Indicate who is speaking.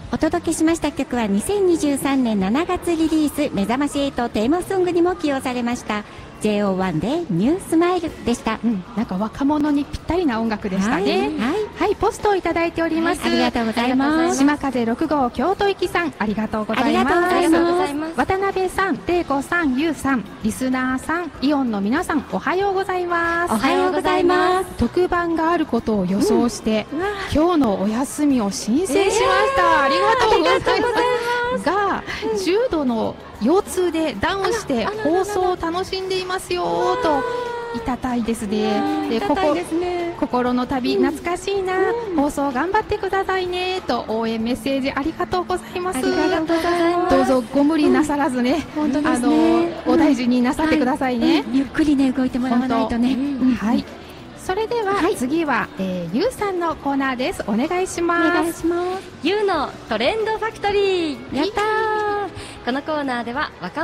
Speaker 1: お届けしました曲は2023年7月リリース目覚まし8テーマソングにも起用されました JO1 でニュースマイルでした。
Speaker 2: なんか若者にぴったりな音楽でしたね。はい、ポストをいただいております。
Speaker 1: ありがとうございます。
Speaker 2: 島風6号京都行きさん、ありがとうございます。
Speaker 1: ありがとうございます。
Speaker 2: 渡辺さん、玲子さん、ゆうさん、リスナーさん、イオンの皆さん、おはようございます。
Speaker 1: おはようございます。
Speaker 2: 特番があることを予想して、今日のお休みを申請しました。ありがとうございます。が、重度の腰痛でダウンして放送を楽しんでいますよといたたいですね。心の旅、懐かしいな、放送頑張ってくださいねと応援メッセージありがとうございます。どうぞご無理なさらずね、お大事になさってくださいね。
Speaker 1: ゆっくりね動いてもらわないとね。
Speaker 2: はい。それでは次はゆうさんのコーナーです。お願いします。
Speaker 1: お願いします。
Speaker 3: ゆうのトレンドファクトリー。
Speaker 1: やったー。
Speaker 3: このコーナーでは若